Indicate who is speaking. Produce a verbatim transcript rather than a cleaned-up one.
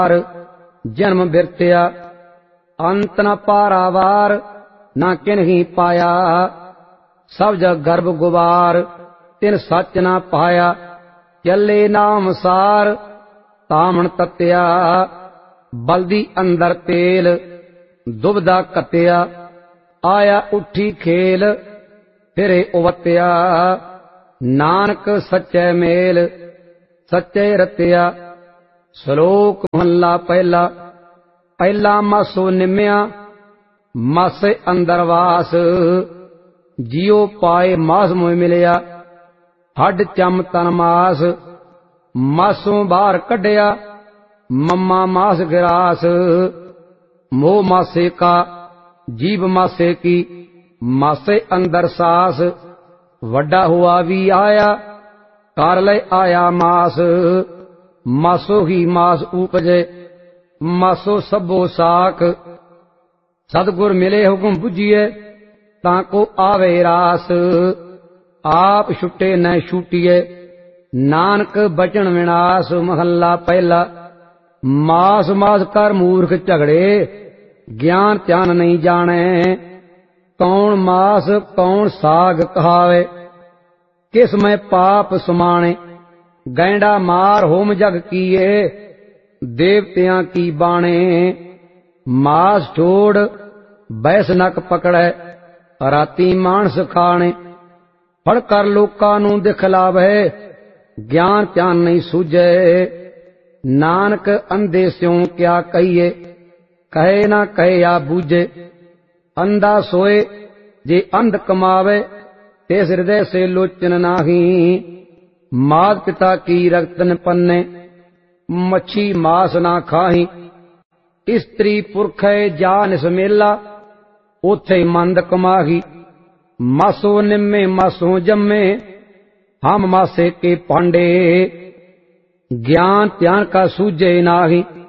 Speaker 1: जन्म बिरतिया अंत न पारावार, ना किन्ही पाया सब जग गर्भ गुबार, तिन सच ना पाया चले नाम सार। तामन तत्या बलदी अंदर तेल, दुबदा कत्या आया उठी खेल, फिरे उवत्या नानक सच्चे मेल, सच्चे रत्या। श्लोक महला पहला। पहला मासो निम्या मासे अंदर वास, जियो पाए मास मोह मिलिया हड चम तन मास। मासों बाहर कढ़िया मम्मा मास गिरास, मोह मासे का जीव मासे की, मासे अंदर सास। वड्डा हुआ भी आया कर ले आया मास, मासो ही मास उपजे मासो सबो साख। सतगुर मिले हुक्म बुझिए ताको आवे रास, आप छुटे न छूटिए नानक बचन विनाश। महला पहला। मास मास कर मूर्ख झगड़े, ज्ञान ध्यान नहीं जाने। कौन मास कौन साग कहावे, किस में पाप सुमाने। गैंडा मार होम जग किए, देवतियां की बाणे। मास छोड़ बैस नक पकड़े, राती मानस खाने। फड़ कर लोकां नू दिखलावे, ज्ञान ध्यान नहीं सूझे। नानक अंधे स्यों क्या कहिए, कहे ना कहे या बूझे। अंधा सोए जे अंध कमावे, तेस हृदय से लोचन नाही। मात पिता की रक्तन पन्ने, मच्छी मास ना खाही। स्त्री पुरखे जा निसमेला, ओथे मंद कमाही। मासो निम्मे मासो जम्मे, हम मासे के पांडे। ज्ञान ध्यान का सूझे नाही,